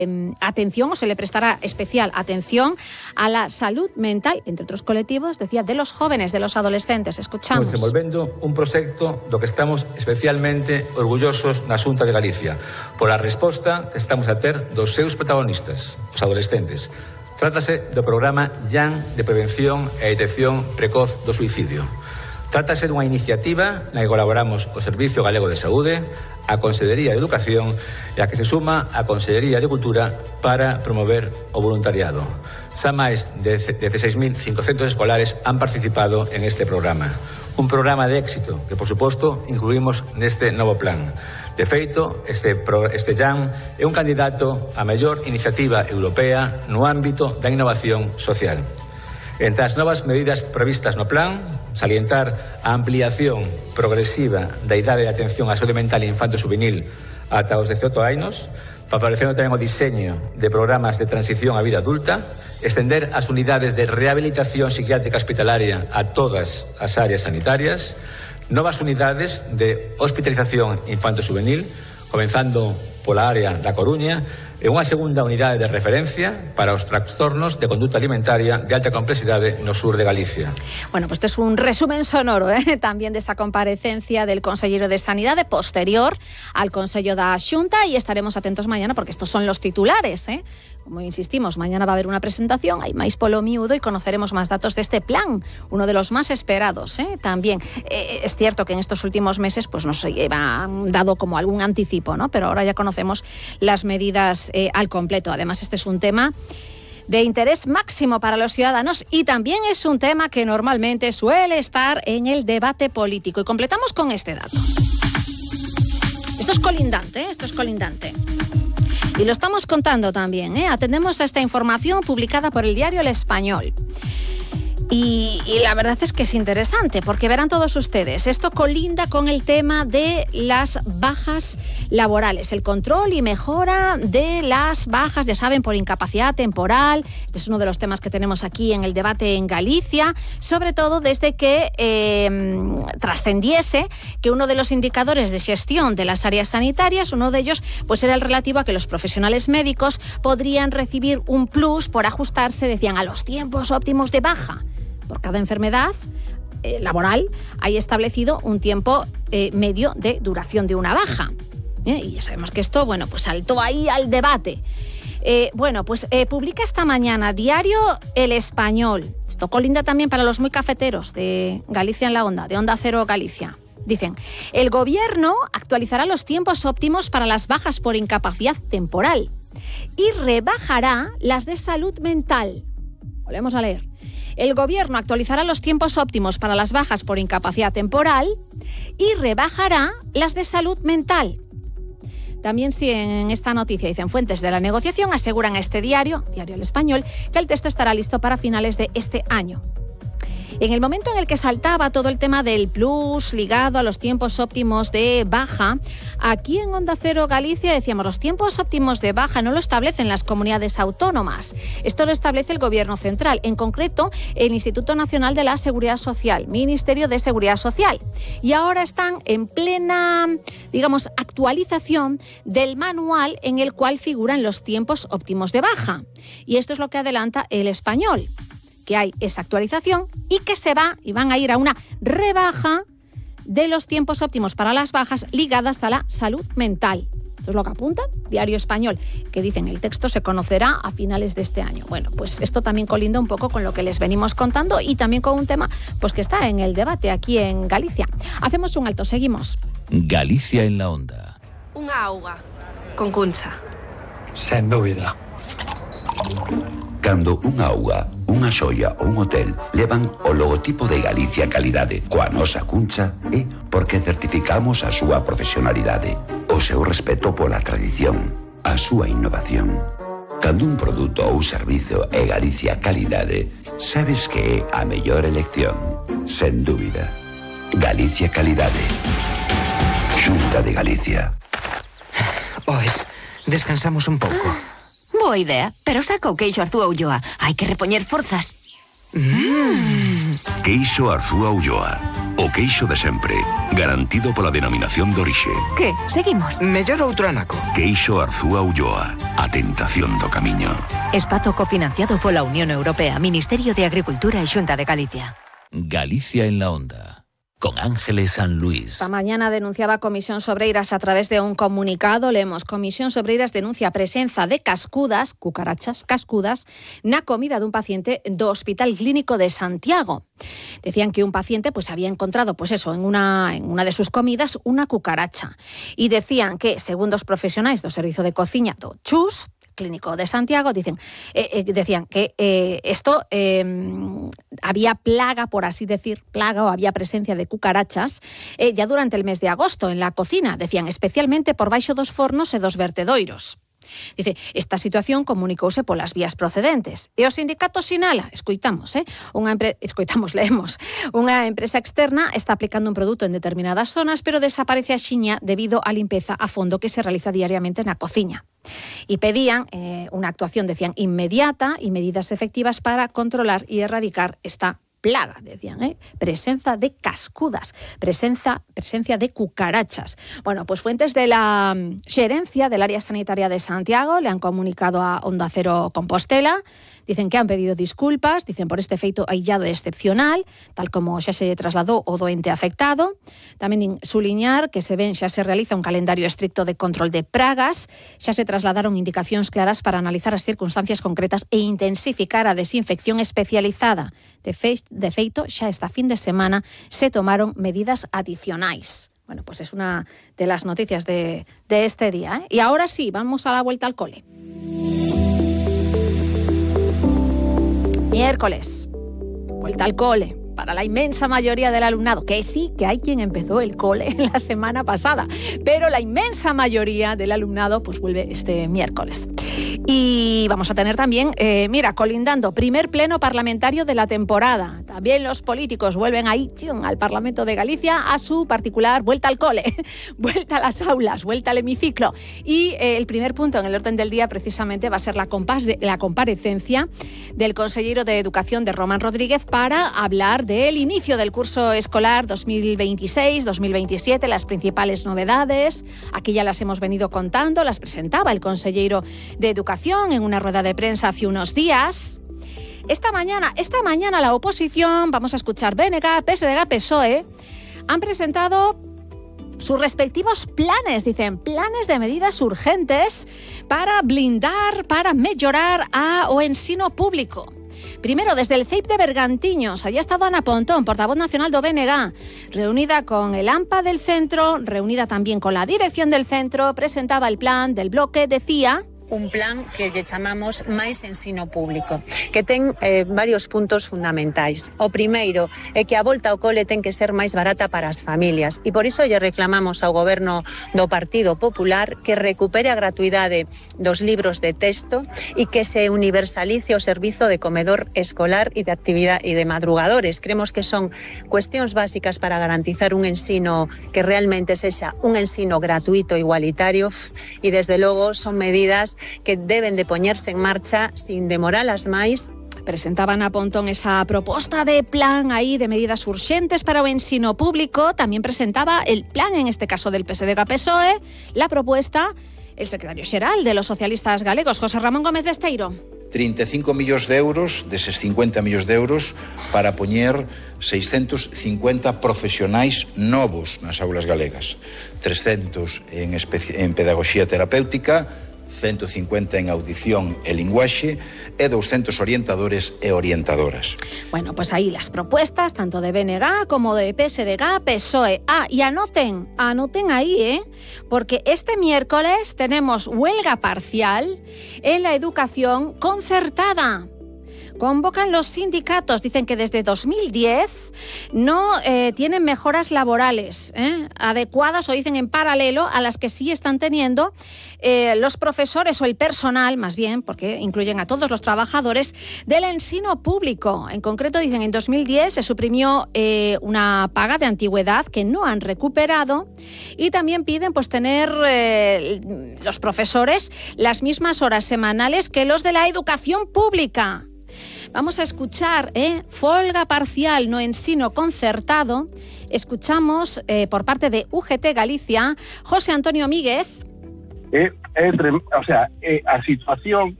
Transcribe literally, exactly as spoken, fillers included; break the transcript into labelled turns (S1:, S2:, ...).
S1: eh, atención o se le prestará especial atención a la salud mental, entre otros colectivos, decía, de los jóvenes, de los adolescentes. Escuchamos.
S2: Estamos desenvolvendo un proxecto do que estamos especialmente orgullosos na Xunta de Galicia pola resposta que estamos a ter dos seus protagonistas, os adolescentes. Trátase do programa Jan de prevención e detección precoz do suicidio. Trátase dunha iniciativa na que colaboramos o Servicio Galego de Saúde, a Consellería de Educación e a que se suma a Consellería de Cultura para promover o voluntariado. Xa máis de dieciséis mil cincocentos escolares han participado en este programa. Un programa de éxito que, por suposto, incluímos neste novo plan. De feito, este, este Jan é un candidato a mellor iniciativa europea no ámbito da innovación social. Entre as novas medidas previstas no plan, salientar a ampliación progresiva da idade de atención á saúde mental e infanto-juvenil ata os dezaoito anos, favorecendo tamén o diseño de programas de transición á vida adulta, estender as unidades de rehabilitación psiquiátrica hospitalaria a todas as áreas sanitarias, novas unidades de hospitalización infanto-juvenil, comenzando pola área da Coruña, e unha segunda unidade de referencia para os trastornos de conduta alimentaria de alta complexidade no sur de Galicia.
S1: Bueno, pues este es un resumen sonoro ¿eh? también de esa comparecencia del consellero de Sanidade posterior al Consello da Xunta, y estaremos atentos mañana porque estos son los titulares. ¿eh? Como insistimos, mañana va a haber una presentación, hay máis polo miúdo y conoceremos más datos de este plan, uno de los más esperados. ¿eh? También eh, es cierto que en estos últimos meses pues nos han dado como algún anticipo, ¿no? Pero ahora ya conocemos las medidas Eh, al completo. Además, este es un tema de interés máximo para los ciudadanos y también es un tema que normalmente suele estar en el debate político. Y completamos con este dato. Esto es colindante, ¿eh? esto es colindante. Y lo estamos contando también. ¿eh? Atendemos a esta información publicada por el diario El Español. Y, y la verdad es que es interesante, porque verán todos ustedes, esto colinda con el tema de las bajas laborales, el control y mejora de las bajas, ya saben, por incapacidad temporal. Este es uno de los temas que tenemos aquí en el debate en Galicia, sobre todo desde que eh, trascendiese que uno de los indicadores de gestión de las áreas sanitarias, uno de ellos pues era el relativo a que los profesionales médicos podrían recibir un plus por ajustarse, decían, a los tiempos óptimos de baja. Por cada enfermedad eh, laboral hay establecido un tiempo eh, medio de duración de una baja. ¿eh? Y ya sabemos que esto, bueno, pues saltó ahí al debate. Eh, bueno, pues eh, publica esta mañana Diario El Español. Esto colinda también para los muy cafeteros de Galicia en la Onda, de Onda Cero Galicia. Dicen, el gobierno actualizará los tiempos óptimos para las bajas por incapacidad temporal y rebajará las de salud mental. Volvemos a leer. El gobierno actualizará los tiempos óptimos para las bajas por incapacidad temporal y rebajará las de salud mental. También sí, en esta noticia, dicen fuentes de la negociación, aseguran a este diario, Diario El Español, que el texto estará listo para finales de este año. En el momento en el que saltaba todo el tema del plus ligado a los tiempos óptimos de baja, aquí en Onda Cero Galicia decíamos, los tiempos óptimos de baja no lo establecen las comunidades autónomas. Esto lo establece el Gobierno central, en concreto el Instituto Nacional de la Seguridad Social, Ministerio de Seguridad Social. Y ahora están en plena, digamos, actualización del manual en el cual figuran los tiempos óptimos de baja. Y esto es lo que adelanta El Español, que hay esa actualización y que se va y van a ir a una rebaja de los tiempos óptimos para las bajas ligadas a la salud mental. Esto es lo que apunta Diario Español, que dicen el texto se conocerá a finales de este año. Bueno, pues esto también colinda un poco con lo que les venimos contando y también con un tema pues que está en el debate aquí en Galicia. Hacemos un alto, seguimos.
S3: Galicia en la Onda.
S4: Unha auga con cuncha.
S5: Sen dúbida.
S6: Cando unha auga, unha xoia ou un hotel levan o logotipo de Galicia Calidade coa nosa cuncha é porque certificamos a súa profesionalidade, o seu respeto pola tradición, a súa innovación. Cando un produto ou servizo é Galicia Calidade, sabes que é a mellor elección, sen dúbida. Galicia Calidade. Xunta de Galicia.
S7: Oes, descansamos un pouco.
S8: Boa idea, pero saca o queixo Arzúa Ulloa. Hai que repoñer forzas.
S7: Mm.
S8: Queixo Arzúa Ulloa. O queixo de sempre, garantido pola denominación de orixe.
S9: Que? Seguimos?
S7: Mellor outro anaco.
S8: Queixo Arzúa Ulloa. A tentación do camiño.
S9: Espazo cofinanciado pola Unión Europea, Ministerio de Agricultura e Xunta de Galicia.
S3: Galicia en la Onda. Con Ángeles San Luis.
S1: Esta mañana denunciaba Comisión Sobreiras a través de un comunicado. Leemos: Comisión Sobreiras denuncia presenza de cascudas, cucarachas, cascudas, na comida dun paciente do Hospital Clínico de Santiago. Decían que un paciente pues había encontrado pues eso, en una, en una de sus comidas una cucaracha. Y decían que, según dos profesionais do Servizo de Cociña do Chus Clínico de Santiago, dicen, eh, eh, decían que eh, esto eh, había plaga, por así decir, plaga o había presencia de cucarachas eh, ya durante el mes de agosto en la cocina, decían, especialmente por baixo dos fornos e dos vertedoiros. Dice, esta situación comunicouse polas vías procedentes. E o sindicato sinala, escoitamos, eh? Unha empre... escoitamos, leemos, unha empresa externa está aplicando un produto en determinadas zonas, pero desaparece a xiña debido á limpeza a fondo que se realiza diariamente na cociña. Y pedían eh, unha actuación, decían, inmediata y medidas efectivas para controlar y erradicar esta plaga, decían, ¿eh? Presencia de cascudas, presencia, presencia de cucarachas. Bueno, pues fuentes de la xerencia del área sanitaria de Santiago le han comunicado a Onda Cero Compostela. Dicen que han pedido disculpas, dicen por este feito aillado e excepcional, tal como xa se trasladou o doente afectado. Tamén din suliñar que se ven xa se realiza un calendario estricto de control de pragas, xa se trasladaron indicacións claras para analizar as circunstancias concretas e intensificar a desinfección especializada. De, fe, de feito, xa esta fin de semana se tomaron medidas adicionais. Bueno, pues es una de las noticias de, de este día, ¿eh? Y ahora sí, vamos a la vuelta al cole. Miércoles, vuelta al cole para la inmensa mayoría del alumnado, que sí, que hay quien empezó el cole la semana pasada, pero la inmensa mayoría del alumnado pues vuelve este miércoles. Y vamos a tener también, eh, mira, colindando, primer pleno parlamentario de la temporada. También los políticos vuelven ahí, chium, al Parlamento de Galicia a su particular vuelta al cole, vuelta a las aulas, vuelta al hemiciclo. Y eh, el primer punto en el orden del día precisamente va a ser la, compas- la comparecencia del consejero de Educación de Román Rodríguez para hablar del inicio del curso escolar dos mil veintiséis dos mil veintisiete, las principales novedades. Aquí ya las hemos venido contando, las presentaba el consejero de Educación en una rueda de prensa hace unos días. Esta mañana, esta mañana la oposición, vamos a escuchar B N G, P S D G, P S O E, han presentado sus respectivos planes, dicen, planes de medidas urgentes para blindar, para mejorar a o ensino público. Primero, desde el C E I P de Bergantiños, allí ha estado Ana Pontón, portavoz nacional do B N G, reunida con el AMPA del centro, reunida también con la dirección del centro, presentaba el plan del bloque, decía...
S10: Un plan que lle chamamos Máis Ensino Público, que ten eh, varios puntos fundamentais. O primeiro é que a volta ao cole ten que ser máis barata para as familias e por iso lle reclamamos ao goberno do Partido Popular que recupere a gratuidade dos libros de texto e que se universalice o servizo de comedor escolar e de actividade e de madrugadores. Creemos que son cuestións básicas para garantizar un ensino que realmente sexa un ensino gratuito e igualitario e desde logo son medidas que deben de poñerse en marcha sin demoralas máis.
S1: Presentaban a Pontón esa proposta de plan aí de medidas urxentes para o ensino público. También presentaba el plan, en este caso del P S D G P S O E, la propuesta el secretario xeral de los socialistas galegos, José Ramón Gómez Besteiro.
S11: trinta e cinco millóns de euros, deses cincuenta millóns de euros, para poñer seiscentos cincuenta profesionais novos nas aulas galegas. trescentos en, especi- en pedagogía terapéutica, ciento cincuenta en audición e linguaxe e doscientos orientadores e orientadoras.
S1: Bueno, pues ahí las propuestas, tanto de B N G como de P S D G, P S O E. Ah, y anoten, anoten ahí, ¿eh? Porque este miércoles tenemos huelga parcial en la educación concertada. Convocan los sindicatos, dicen que desde dos mil diez no eh, tienen mejoras laborales ¿eh? adecuadas o dicen en paralelo a las que sí están teniendo eh, los profesores o el personal, más bien, porque incluyen a todos los trabajadores del ensino público. En concreto, dicen en dos mil diez se suprimió eh, una paga de antigüedad que no han recuperado y también piden pues tener eh, los profesores las mismas horas semanales que los de la educación pública. Vamos a escuchar eh, folga parcial no ensino concertado. Escuchamos eh, por parte de U G T Galicia, José Antonio Míguez.
S12: Eh, entre, o sea, eh, a situación